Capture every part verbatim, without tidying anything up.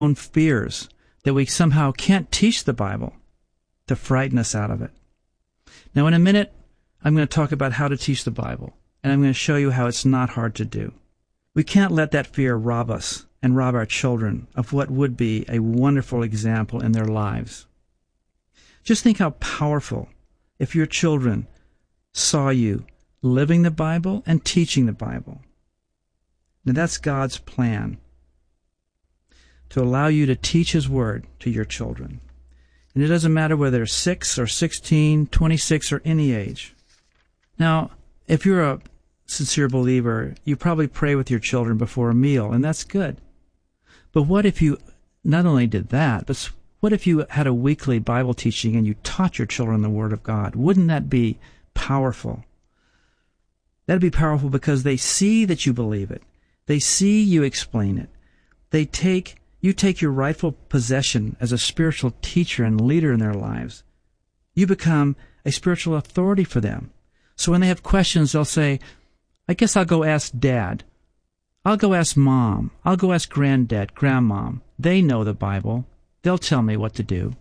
own fears that we somehow can't teach the Bible to frighten us out of it. Now, in a minute, I'm going to talk about how to teach the Bible, and I'm going to show you how it's not hard to do. We can't let that fear rob us and rob our children of what would be a wonderful example in their lives. Just think how powerful if your children saw you living the Bible and teaching the Bible. Now, that's God's plan, to allow you to teach His Word to your children. And it doesn't matter whether they're six or sixteen, twenty-six, or any age. Now, if you're a sincere believer, you probably pray with your children before a meal, and that's good. But what if you not only did that, but what if you had a weekly Bible teaching and you taught your children the Word of God? Wouldn't that be powerful? That'd be powerful because they see that you believe it. They see you explain it. They take you take your rightful possession as a spiritual teacher and leader in their lives. You become a spiritual authority for them. So when they have questions, they'll say, I guess I'll go ask Dad. I'll go ask Mom. I'll go ask Granddad, Grandmom. They know the Bible. They'll tell me what to do.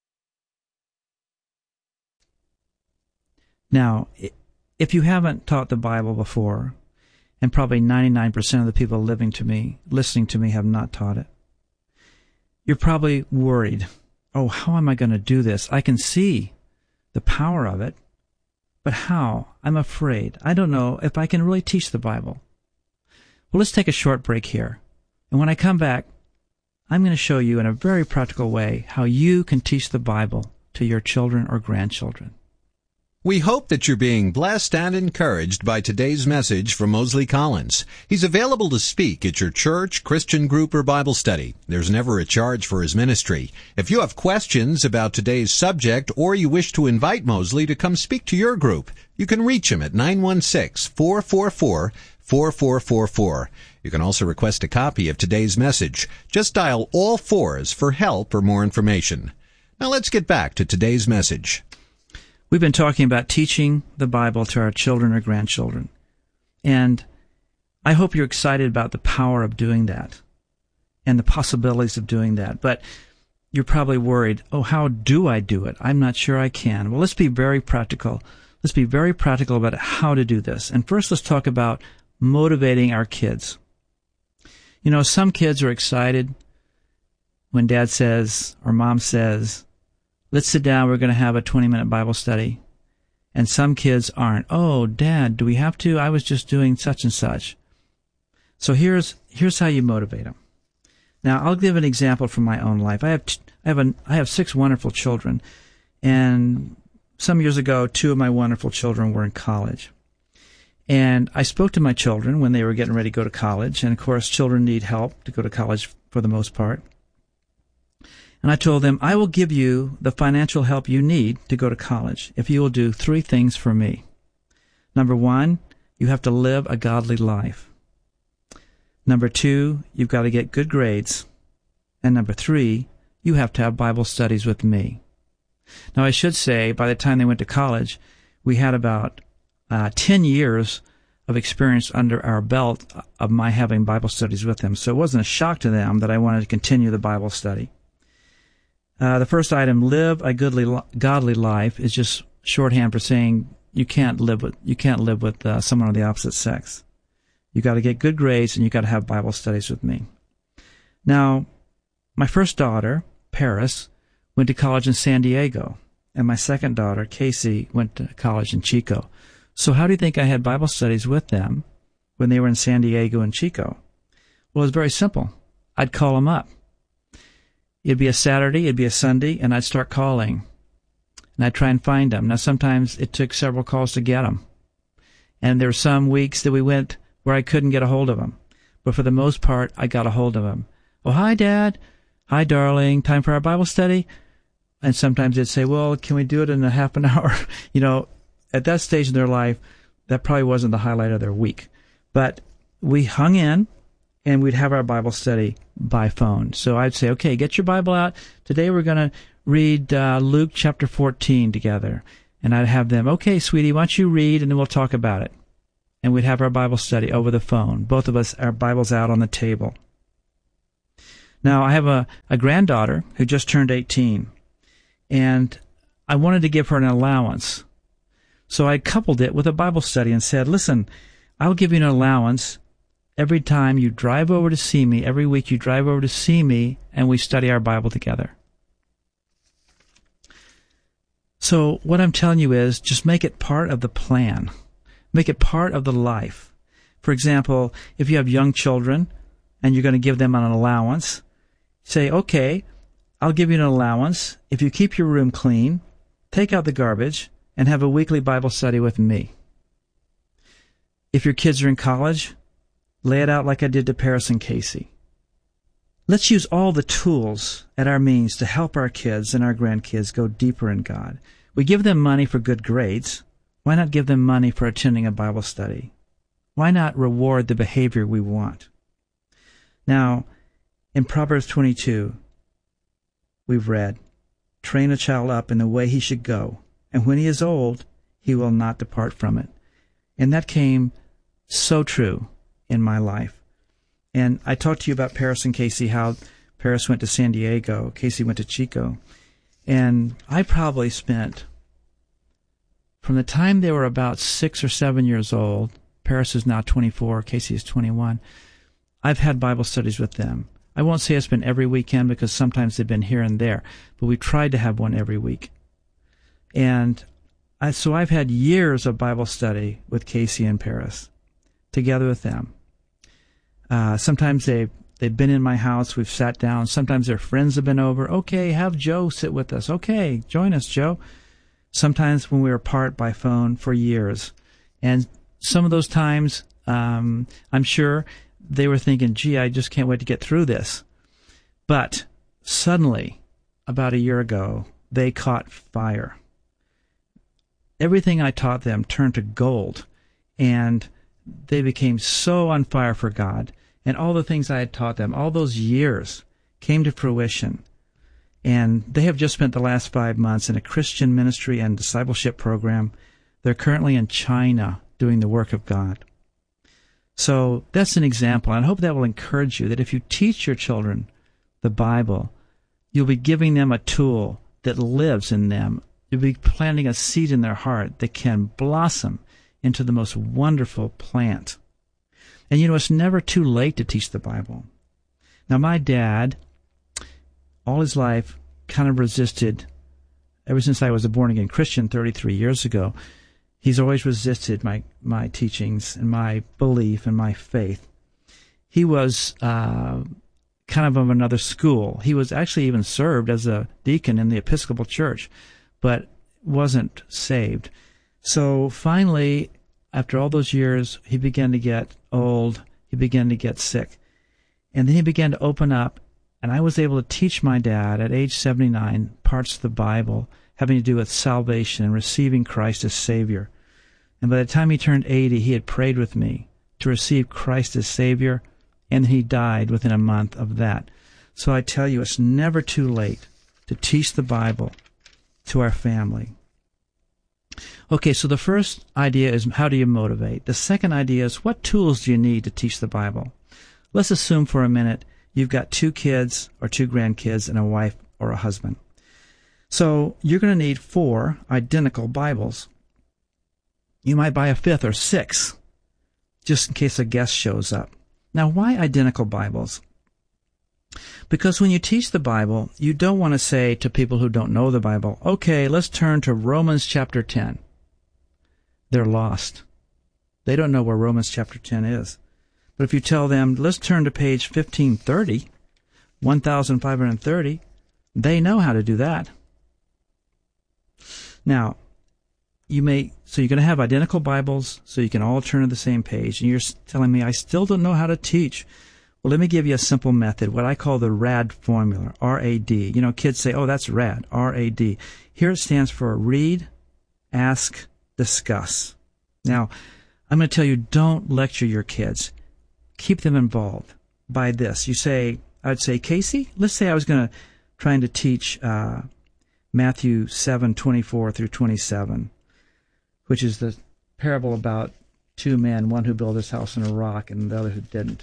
Now, if you haven't taught the Bible before, and probably ninety-nine percent of the people living to me, listening to me, have not taught it, you're probably worried. Oh, how am I going to do this? I can see the power of it, but how? I'm afraid. I don't know if I can really teach the Bible. Well, let's take a short break here. And when I come back, I'm going to show you in a very practical way how you can teach the Bible to your children or grandchildren. We hope that you're being blessed and encouraged by today's message from Mosley Collins. He's available to speak at your church, Christian group, or Bible study. There's never a charge for his ministry. If you have questions about today's subject or you wish to invite Mosley to come speak to your group, you can reach him at nine one six, four four four, four four four four. You can also request a copy of today's message. Just dial all fours for help or more information. Now let's get back to today's message. We've been talking about teaching the Bible to our children or grandchildren. And I hope you're excited about the power of doing that and the possibilities of doing that. But you're probably worried, oh, how do I do it? I'm not sure I can. Well, let's be very practical. Let's be very practical about how to do this. And first, let's talk about motivating our kids. You know, some kids are excited when Dad says or Mom says, let's sit down, we're going to have a twenty-minute Bible study. And some kids aren't. Oh, Dad, do we have to? I was just doing such and such. So here's here's how you motivate them. Now, I'll give an example from my own life. I have t- I have a, I have six wonderful children, and some years ago, two of my wonderful children were in college. And I spoke to my children when they were getting ready to go to college, and of course, children need help to go to college for the most part. And I told them, I will give you the financial help you need to go to college if you will do three things for me. Number one, you have to live a godly life. Number two, you've got to get good grades. And number three, you have to have Bible studies with me. Now, I should say, by the time they went to college, we had about uh, ten years of experience under our belt of my having Bible studies with them. So it wasn't a shock to them that I wanted to continue the Bible study. Uh, the first item, live a goodly, godly life, is just shorthand for saying you can't live with you can't live with uh, someone of the opposite sex. You got to get good grades, and you got to have Bible studies with me. Now, my first daughter, Paris, went to college in San Diego, and my second daughter, Casey, went to college in Chico. So how do you think I had Bible studies with them when they were in San Diego and Chico? Well, it was very simple. I'd call them up. It'd be a Saturday, it'd be a Sunday, and I'd start calling. And I'd try and find them. Now, sometimes it took several calls to get them. And there were some weeks that we went where I couldn't get a hold of them. But for the most part, I got a hold of them. Oh, hi, Dad. Hi, darling. Time for our Bible study? And sometimes they'd say, well, can we do it in a half an hour? You know, at that stage in their life, that probably wasn't the highlight of their week. But we hung in, and we'd have our Bible study by phone. So I'd say, okay, get your Bible out. Today we're going to read uh, Luke chapter fourteen together. And I'd have them, okay, sweetie, why don't you read, and then we'll talk about it. And we'd have our Bible study over the phone, both of us, our Bibles out on the table. Now, I have a, a granddaughter who just turned eighteen, and I wanted to give her an allowance. So I coupled it with a Bible study and said, listen, I'll give you an allowance every time you drive over to see me, every week you drive over to see me, and we study our Bible together. So what I'm telling you is just make it part of the plan. Make it part of the life. For example, if you have young children and you're going to give them an allowance, say, okay, I'll give you an allowance if you keep your room clean, take out the garbage, and have a weekly Bible study with me. If your kids are in college, lay it out like I did to Paris and Casey. Let's use all the tools at our means to help our kids and our grandkids go deeper in God. We give them money for good grades. Why not give them money for attending a Bible study? Why not reward the behavior we want? Now, in Proverbs twenty-two, we've read, train a child up in the way he should go, and when he is old, he will not depart from it. And that came so true in my life. And I talked to you about Paris and Casey, how Paris went to San Diego, Casey went to Chico. And I probably spent, from the time they were about six or seven years old, Paris is now twenty-four, Casey is twenty-one, I've had Bible studies with them. I won't say it's been every weekend because sometimes they've been here and there, but we tried to have one every week. And I, so I've had years of Bible study with Casey and Paris, together with them. Uh, sometimes they, they've been in my house, we've sat down. Sometimes their friends have been over. Okay, have Joe sit with us. Okay, join us, Joe. Sometimes when we were apart by phone for years. And some of those times, um, I'm sure they were thinking, gee, I just can't wait to get through this. But suddenly, about a year ago, they caught fire. Everything I taught them turned to gold, and they became so on fire for God. And all the things I had taught them, all those years, came to fruition. And they have just spent the last five months in a Christian ministry and discipleship program. They're currently in China doing the work of God. So that's an example, and I hope that will encourage you that if you teach your children the Bible, you'll be giving them a tool that lives in them. You'll be planting a seed in their heart that can blossom into the most wonderful plant. And you know, it's never too late to teach the Bible. Now, my dad, all his life, kind of resisted, ever since I was a born-again Christian thirty-three years ago, he's always resisted my, my teachings and my belief and my faith. He was uh, kind of of another school. He was actually even served as a deacon in the Episcopal Church, but wasn't saved. So finally, after all those years, he began to get old. He began to get sick. And then he began to open up, and I was able to teach my dad at age seventy-nine parts of the Bible having to do with salvation and receiving Christ as Savior. And by the time he turned eighty, he had prayed with me to receive Christ as Savior, and he died within a month of that. So I tell you, it's never too late to teach the Bible to our family. Okay, so the first idea is, how do you motivate? The second idea is, what tools do you need to teach the Bible? Let's assume for a minute you've got two kids or two grandkids and a wife or a husband. So you're going to need four identical Bibles. You might buy a fifth or sixth, just in case a guest shows up. Now, why identical Bibles? Because when you teach the Bible, you don't want to say to people who don't know the Bible, okay, let's turn to Romans chapter ten. They're lost. They don't know where Romans chapter ten is. But if you tell them, let's turn to page fifteen thirty, one thousand five hundred thirty, they know how to do that. Now, you may, so you're going to have identical Bibles, so you can all turn to the same page, and you're telling me, I still don't know how to teach. Well, let me give you a simple method, what I call the RAD formula, R A D. You know, kids say, oh, that's RAD, R A D. Here it stands for read, ask, discuss. Now, I'm going to tell you, don't lecture your kids. Keep them involved by this. You say, I would say, Casey, let's say I was going to, trying to teach uh, Matthew seven, twenty-four through twenty-seven, which is the parable about two men, one who built his house on a rock and the other who didn't.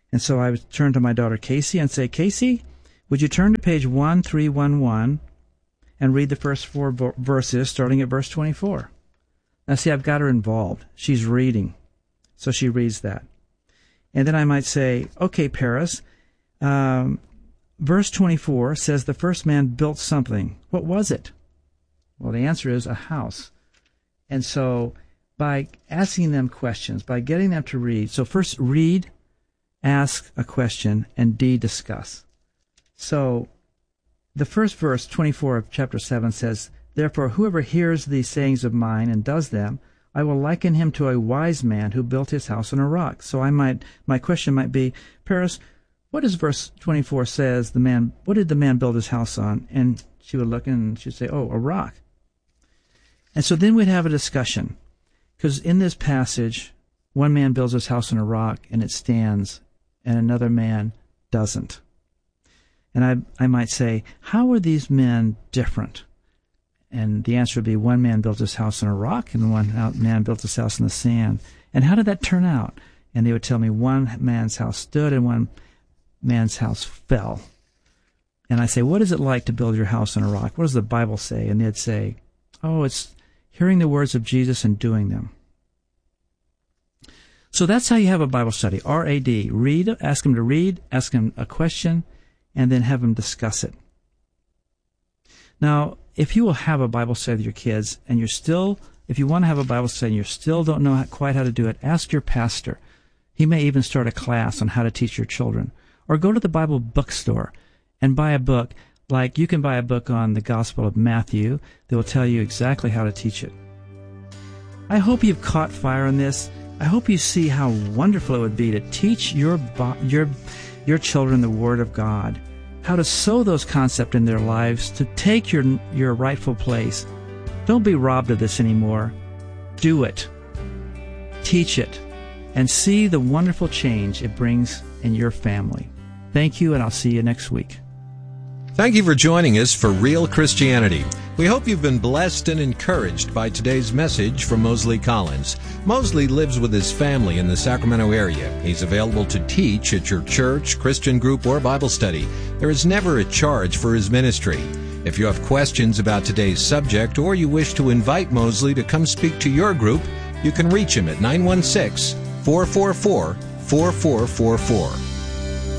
And so I would turn to my daughter Casey and say, Casey, would you turn to page one three one one and read the first four vo- verses, starting at verse twenty-four. Now, see, I've got her involved. She's reading. So she reads that. And then I might say, okay, Paris, um, verse twenty-four says the first man built something. What was it? Well, the answer is a house. And so by asking them questions, by getting them to read, so first read, ask a question, and D, discuss. So the first verse, twenty-four of chapter seven, says, therefore, whoever hears these sayings of mine and does them, I will liken him to a wise man who built his house on a rock. So I might, my question might be, Paris, what does verse twenty-four says the man, what did the man build his house on? And she would look and she'd say, oh, a rock. And so then we'd have a discussion. Because in this passage, one man builds his house on a rock and it stands, and another man doesn't. And I, I might say, how are these men different? And the answer would be, one man built his house on a rock and one man built his house in the sand. And how did that turn out? And they would tell me one man's house stood and one man's house fell. And I say, what is it like to build your house on a rock? What does the Bible say? And they'd say, oh, it's hearing the words of Jesus and doing them. So that's how you have a Bible study, R A D. Read, ask them to read, ask them a question, and then have them discuss it. Now, if you will have a Bible study with your kids, and you're still, if you want to have a Bible study and you still don't know how, quite how to do it, ask your pastor. He may even start a class on how to teach your children. Or go to the Bible bookstore and buy a book. Like you can buy a book on the Gospel of Matthew that will tell you exactly how to teach it. I hope you've caught fire on this. I hope you see how wonderful it would be to teach your your your children the Word of God, how to sow those concepts in their lives, to take your your rightful place. Don't be robbed of this anymore. Do it. Teach it. And see the wonderful change it brings in your family. Thank you, and I'll see you next week. Thank you for joining us for Real Christianity. We hope you've been blessed and encouraged by today's message from Mosley Collins. Mosley lives with his family in the Sacramento area. He's available to teach at your church, Christian group, or Bible study. There is never a charge for his ministry. If you have questions about today's subject or you wish to invite Mosley to come speak to your group, you can reach him at nine one six, four four four, four four four four.